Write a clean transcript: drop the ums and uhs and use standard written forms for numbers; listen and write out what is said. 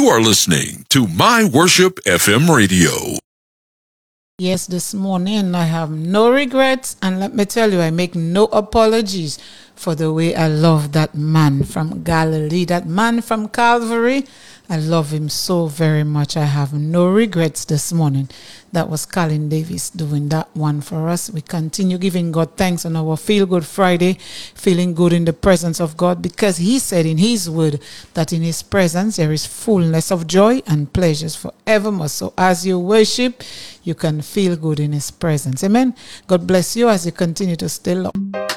are listening to My Worship FM Radio. Yes, this morning I have no regrets, and let me tell you, I make no apologies for the way I love that man from Galilee, that man from Calvary. I love him so very much. I have no regrets this morning. That was Colin Davis doing that one for us. We continue giving God thanks on our Feel Good Friday, feeling good in the presence of God, because he said in his word that in his presence there is fullness of joy and pleasures forevermore. So as you worship, you can feel good in his presence. Amen. God bless you as you continue to stay low.